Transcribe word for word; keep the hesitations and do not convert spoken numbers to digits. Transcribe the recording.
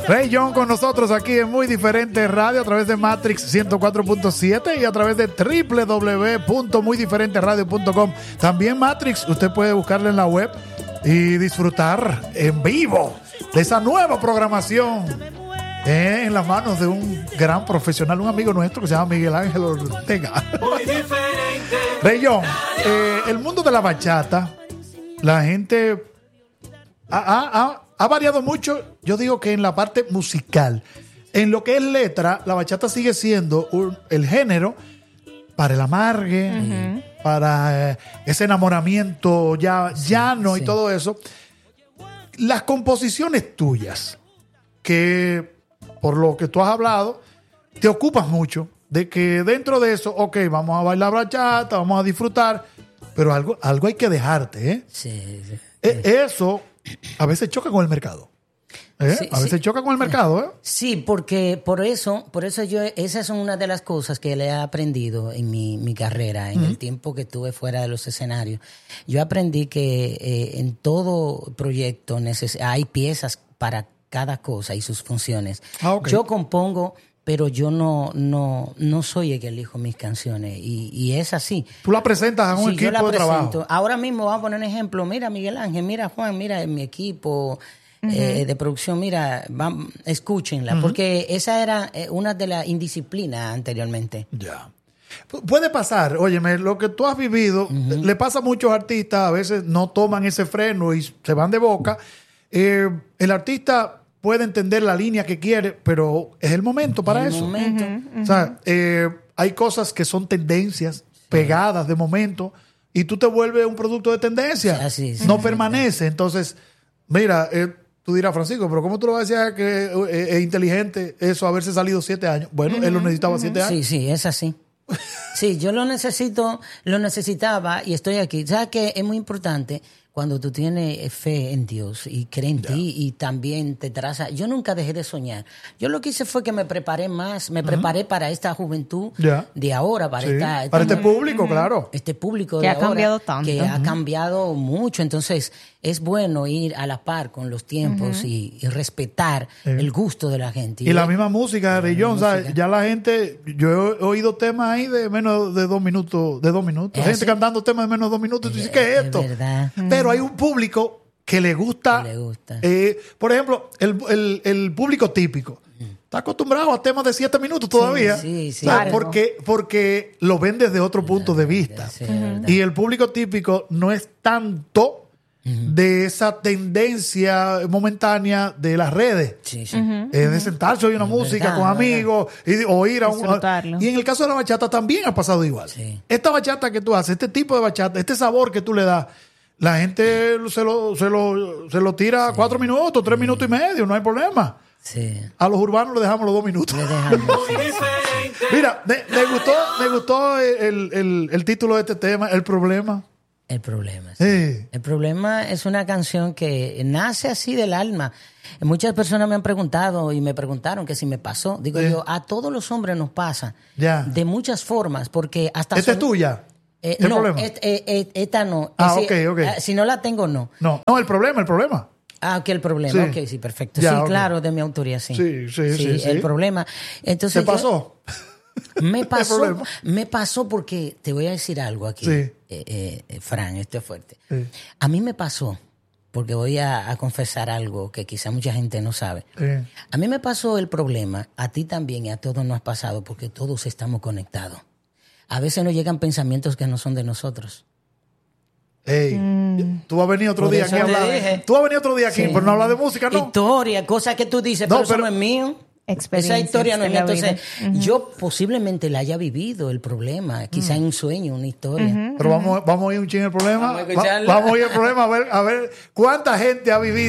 Ray John con nosotros aquí en Muy Diferente Radio a través de Matrix ciento cuatro punto siete y a través de doble u doble u doble u punto muy diferente radio punto com. También Matrix, usted puede buscarla en la web y disfrutar en vivo de esa nueva programación eh, en las manos de un gran profesional, un amigo nuestro que se llama Miguel Ángel Ortega. Ray John, eh, el mundo de la bachata, la gente ha, ha, ha Ha variado mucho, yo digo que en la parte musical. En lo que es letra, la bachata sigue siendo un, el género para el amargue, uh-huh. para eh, ese enamoramiento ya llano sí, y sí. todo eso. Las composiciones tuyas, que por lo que tú has hablado, te ocupas mucho de que dentro de eso, ok, vamos a bailar bachata, vamos a disfrutar, pero algo, algo hay que dejarte, ¿eh? Sí, sí. Eh, eso... a veces choca con el mercado. ¿Eh? Sí, a veces sí. choca con el mercado, ¿eh? Sí, porque por eso, por eso yo, esas son una de las cosas que le he aprendido en mi, mi carrera, en uh-huh. el tiempo que estuve fuera de los escenarios. Yo aprendí que eh, en todo proyecto neces- hay piezas para cada cosa y sus funciones. Ah, okay. Yo compongo, pero yo no, no, no soy el que elijo mis canciones. Y, y es así. Tú la presentas a un sí, equipo yo la de presento. trabajo. Ahora mismo vamos a poner un ejemplo. Mira, Miguel Ángel, mira, Juan, mira en mi equipo uh-huh. eh, de producción. Mira, vamos, escúchenla. Uh-huh. Porque esa era una de las indisciplinas anteriormente. Ya. Puede pasar, óyeme, lo que tú has vivido, uh-huh. le pasa a muchos artistas, a veces no toman ese freno y se van de boca. Eh, el artista puede entender la línea que quiere, pero es el momento para el eso. Momento. Uh-huh, uh-huh. O sea, eh, hay cosas que son tendencias pegadas de momento y tú te vuelves un producto de tendencia. Sí, así, sí, no sí, permanece. Sí. Entonces, mira, eh, tú dirás, Francisco, pero ¿cómo tú lo vas a decir que es, es inteligente eso haberse salido siete años? Bueno, uh-huh, él lo necesitaba uh-huh. siete años. Sí, sí, es así. Sí, yo lo necesito, lo necesitaba y estoy aquí. ¿Sabes qué? Es muy importante cuando tú tienes fe en Dios y crees en yeah. ti y también te traza. Yo nunca dejé de soñar. Yo lo que hice fue que me preparé más, me uh-huh. preparé para esta juventud yeah. de ahora, para, sí. esta, esta para este público, uh-huh. claro. Este público que de ha ahora, cambiado tanto. que uh-huh. ha cambiado mucho. Entonces, es bueno ir a la par con los tiempos uh-huh. y, y respetar sí. el gusto de la gente. Y, y la misma música, Ray John, ¿sabes? Ya la gente, yo he oído temas ahí de menos de dos minutos, de dos minutos. Gente así? Cantando temas de menos de dos minutos. ¿Tú dices, qué es esto? Es verdad. Pero hay un público que le gusta, que le gusta. Eh, por ejemplo, el, el, el público típico está acostumbrado a temas de siete minutos todavía, sí, sí, sí, ¿sabes? Porque, porque lo ven desde otro punto de vista. Sí, uh-huh. Y el público típico no es tanto uh-huh. de esa tendencia momentánea de las redes, sí, sí. Uh-huh. Eh, de sentarse a oír una es música verdad, con amigos y, o ir a un... Y en el caso de la bachata también ha pasado igual. Sí. Esta bachata que tú haces, este tipo de bachata, este sabor que tú le das, la gente se lo, se lo, se lo tira sí. cuatro minutos, tres sí. minutos y medio, no hay problema. Sí. A los urbanos le dejamos los dos minutos. Le dejamos, sí. Mira, me, me gustó, me gustó el, el, el título de este tema, El Problema. El problema, sí. Sí. El problema es una canción que nace así del alma. Muchas personas me han preguntado y me preguntaron que si me pasó. Digo sí. yo, a todos los hombres nos pasa. Ya. De muchas formas, porque hasta... ¿Esta son... es tuya? Eh, ¿El no, problema? Et, et, et, esta no. Ah, si, ok, ok. Uh, si no la tengo, no. No, no, el problema, el problema. Ah, ok, el problema. Sí. Ok, sí, perfecto. Ya, sí, okay. claro, de mi autoría, sí. Sí, sí, sí. Sí, sí el sí. problema. Entonces, ¿Te pasó? Yo, me pasó, me pasó porque te voy a decir algo aquí, sí. eh, eh, Fran, esto es fuerte. Sí. A mí me pasó, porque voy a, a confesar algo que quizá mucha gente no sabe. Sí. A mí me pasó el problema, a ti también y a todos nos ha pasado, porque todos estamos conectados. A veces nos llegan pensamientos que no son de nosotros. Ey, mm. tú vas a venir otro Por día aquí a hablar. Tú vas a venir otro día aquí, sí. pero no hablar de música, ¿no? Historia, cosas que tú dices, no, pero, pero eso no es mío. Esa historia no es mía. Entonces, uh-huh. yo posiblemente la haya vivido el problema, quizá uh-huh. en un sueño, una historia. Uh-huh. Pero vamos, vamos a ir un ching el problema. Vamos a, Va, vamos a ir el problema a ver, a ver cuánta gente ha vivido.